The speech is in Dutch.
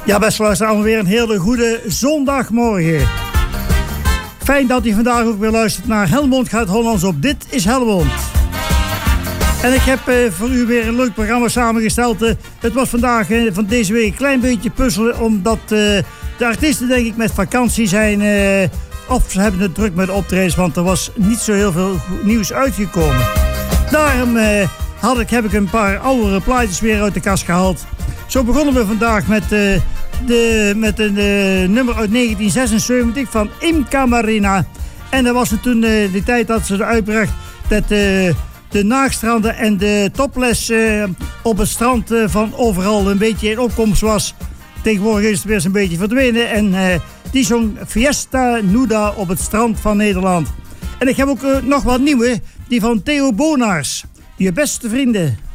Ja, beste luisteraars, weer een hele goede zondagmorgen. Fijn dat u vandaag ook weer luistert naar Helmond gaat Hollands op Dit is Helmond. En ik heb voor u weer een leuk programma samengesteld. Het was vandaag, van deze week, een klein beetje puzzelen, omdat de artiesten denk ik met vakantie zijn. Of ze hebben het druk met optredens, want er was niet zo heel veel nieuws uitgekomen. Daarom heb ik een paar oudere plaatjes weer uit de kast gehaald. Zo begonnen we vandaag met een nummer uit 1976 van Imca Marina. En dat was het toen de tijd dat ze het uitbracht dat de nachtstranden en de topless op het strand van overal een beetje in opkomst was. Tegenwoordig is het weer eens een beetje verdwenen. En die zong Fiesta Nuda op het strand van Nederland. En ik heb ook nog wat nieuwe, die van Theo Bonaars. Je beste vrienden.